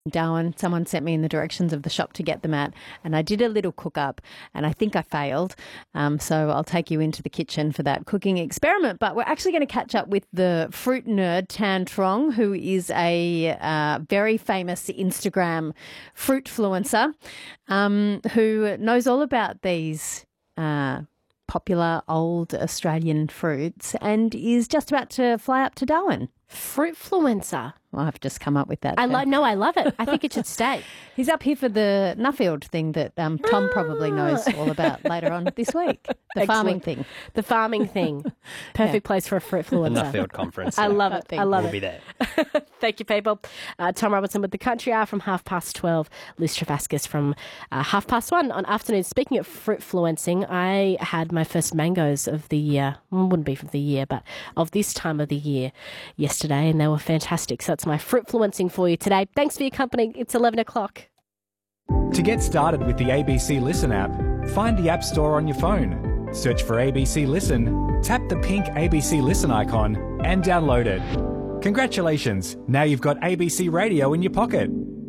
Darwin. Someone sent me in the directions of the shop to get them at, and I did a little cook up, and I think I failed. So I'll take you into the kitchen for that cooking experiment. But we're actually going to catch up with the fruit nerd Tan Trong, who is a very famous Instagram fruit influencer, who knows all about these popular old Australian fruits and is just about to fly up to Darwin. Fruitfluencer. Well, I've just come up with that. I love it. I think it should stay. He's up here for the Nuffield thing that Tom probably knows all about later on this week. The farming thing. The farming thing. Perfect place for a fruitfluencer. The Nuffield conference. I love it. I love we'll it. We'll be there. Thank you, people. Tom Robertson with the Country Hour from 12:30. Liz Travaskis from 1:30 on afternoon. Speaking of fruitfluencing, I had my first mangoes of the year. Well, wouldn't be for the year, but of this time of the year yesterday, and they were fantastic. So that's my fruitfluencing for you today. Thanks for your company. It's 11 o'clock. To get started with the ABC Listen app, find the App Store on your phone. Search for ABC Listen, tap the pink ABC Listen icon and download it. Congratulations, now you've got ABC Radio in your pocket.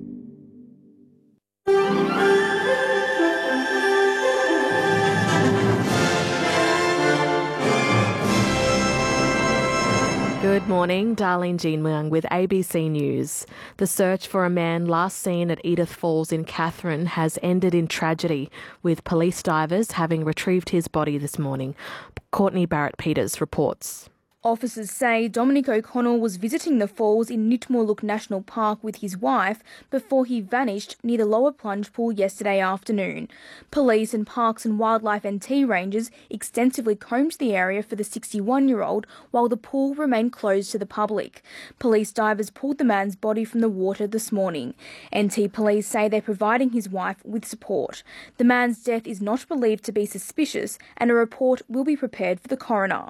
Good morning, Darlene Jean Mung with ABC News. The search for a man last seen at Edith Falls in Katherine has ended in tragedy, with police divers having retrieved his body this morning. Courtney Barrett-Peters reports. Officers say Dominic O'Connell was visiting the falls in Nitmorlook National Park with his wife before he vanished near the lower plunge pool yesterday afternoon. Police and Parks and Wildlife NT rangers extensively combed the area for the 61-year-old while the pool remained closed to the public. Police divers pulled the man's body from the water this morning. NT police say they're providing his wife with support. The man's death is not believed to be suspicious and a report will be prepared for the coroner.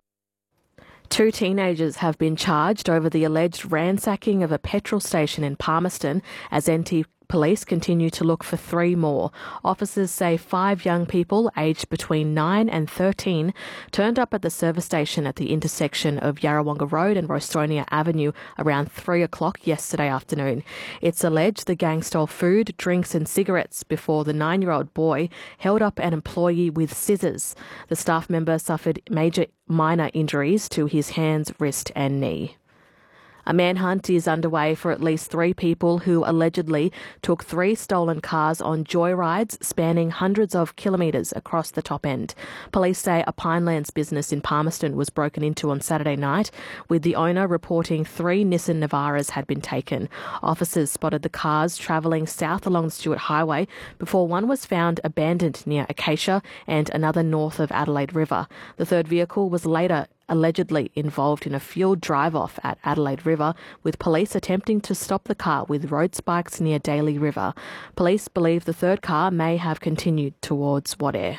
2 teenagers have been charged over the alleged ransacking of a petrol station in Palmerston as NT police continue to look for 3 more. Officers say 5 young people aged between 9 and 13 turned up at the service station at the intersection of Yarrawonga Road and Rostonia Avenue around 3 o'clock yesterday afternoon. It's alleged the gang stole food, drinks and cigarettes before the 9-year-old boy held up an employee with scissors. The staff member suffered minor injuries to his hands, wrist and knee. A manhunt is underway for at least 3 people who allegedly took 3 stolen cars on joyrides spanning hundreds of kilometres across the top end. Police say a Pinelands business in Palmerston was broken into on Saturday night, with the owner reporting 3 Nissan Navaras had been taken. Officers spotted the cars travelling south along the Stewart Highway before one was found abandoned near Acacia and another north of Adelaide River. The third vehicle was later allegedly involved in a fuel drive-off at Adelaide River, with police attempting to stop the car with road spikes near Daly River. Police believe the third car may have continued towards Wadair.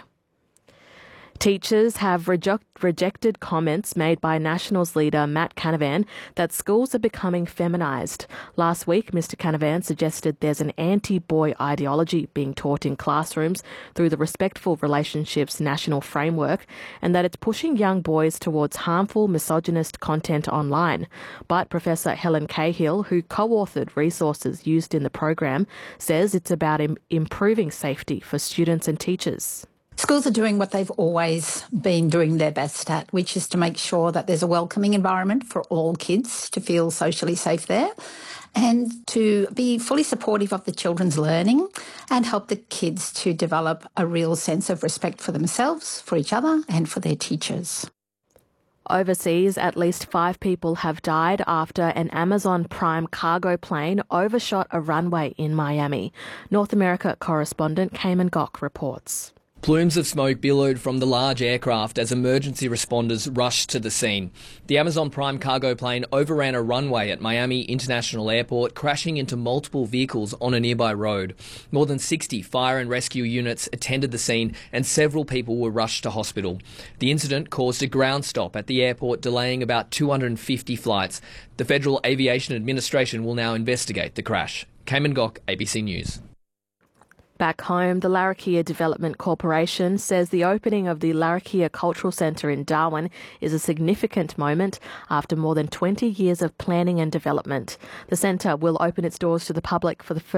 Teachers have rejected comments made by Nationals leader Matt Canavan that schools are becoming feminised. Last week, Mr Canavan suggested there's an anti-boy ideology being taught in classrooms through the Respectful Relationships National Framework, and that it's pushing young boys towards harmful misogynist content online. But Professor Helen Cahill, who co-authored resources used in the program, says it's about improving safety for students and teachers. Schools are doing what they've always been doing their best at, which is to make sure that there's a welcoming environment for all kids to feel socially safe there and to be fully supportive of the children's learning and help the kids to develop a real sense of respect for themselves, for each other and for their teachers. Overseas, at least 5 people have died after an Amazon Prime cargo plane overshot a runway in Miami. North America correspondent Cayman Gok reports. Plumes of smoke billowed from the large aircraft as emergency responders rushed to the scene. The Amazon Prime cargo plane overran a runway at Miami International Airport, crashing into multiple vehicles on a nearby road. More than 60 fire and rescue units attended the scene and several people were rushed to hospital. The incident caused a ground stop at the airport, delaying about 250 flights. The Federal Aviation Administration will now investigate the crash. Cayman Gok, ABC News. Back home, the Larrakia Development Corporation says the opening of the Larrakia Cultural Centre in Darwin is a significant moment after more than 20 years of planning and development. The centre will open its doors to the public for the first